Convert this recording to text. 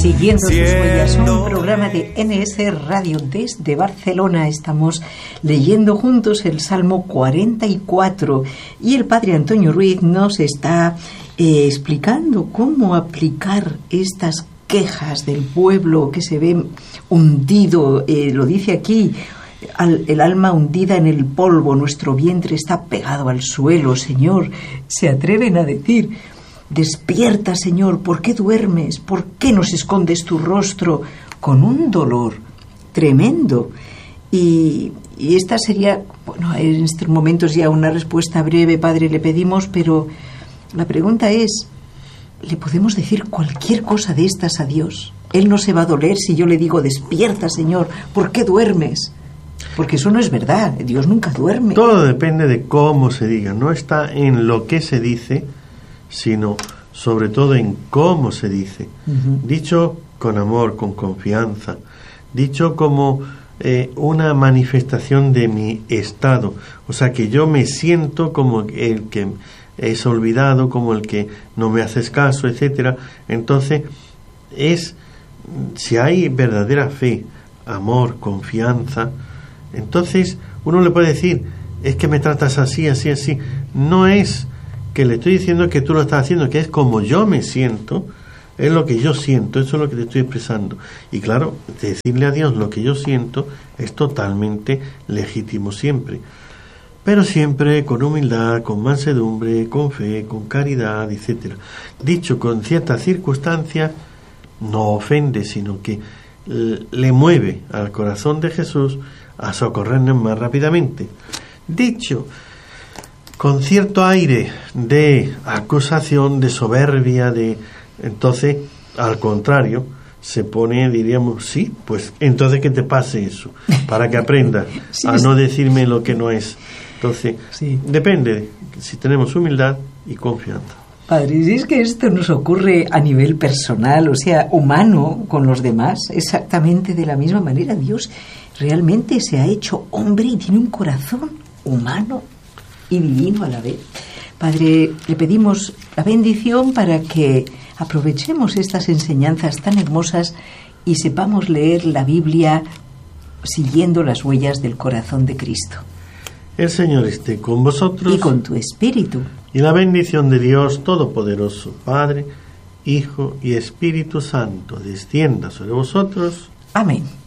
Siguiendo sus huellas, un programa de NS Radio desde Barcelona. Estamos leyendo juntos el Salmo 44 y el Padre Antonio Ruiz nos está explicando cómo aplicar estas quejas del pueblo que se ve hundido, lo dice aquí, el alma hundida en el polvo, nuestro vientre está pegado al suelo, Señor. Se atreven a decir: despierta, Señor, ¿por qué duermes? ¿Por qué nos escondes tu rostro? Con un dolor tremendo. Y esta sería, bueno, en estos momentos ya una respuesta breve, Padre, le pedimos, pero la pregunta es, ¿le podemos decir cualquier cosa de estas a Dios? Él no se va a doler si yo le digo: despierta, Señor, ¿por qué duermes? Porque eso no es verdad, Dios nunca duerme. Todo depende de cómo se diga, no está en lo que se dice, sino sobre todo en cómo se dice. Dicho con amor, con confianza, dicho como una manifestación de mi estado, o sea, que yo me siento como el que es olvidado, como el que no me haces caso, etcétera. Entonces, si hay verdadera fe, amor, confianza, entonces uno le puede decir: es que me tratas así, así, así. No es que le estoy diciendo que tú lo estás haciendo, que es como yo me siento, es lo que yo siento, eso es lo que te estoy expresando. Y claro, decirle a Dios lo que yo siento es totalmente legítimo siempre, pero siempre con humildad, con mansedumbre, con fe, con caridad, etcétera. Dicho con ciertas circunstancias, no ofende, sino que le mueve al corazón de Jesús a socorrernos más rápidamente. Dicho con cierto aire de acusación, de soberbia, entonces, al contrario, se pone, diríamos, sí, pues entonces que te pase eso, para que aprendas a no decirme lo que no es. Entonces, depende si tenemos humildad y confianza. Padre, si es que esto nos ocurre a nivel personal, o sea, humano, con los demás, exactamente de la misma manera. Dios realmente se ha hecho hombre y tiene un corazón humano y divino a la vez. Padre, le pedimos la bendición para que aprovechemos estas enseñanzas tan hermosas y sepamos leer la Biblia siguiendo las huellas del corazón de Cristo. El Señor esté con vosotros. Y con tu espíritu. Y la bendición de Dios Todopoderoso, Padre, Hijo y Espíritu Santo, descienda sobre vosotros. Amén.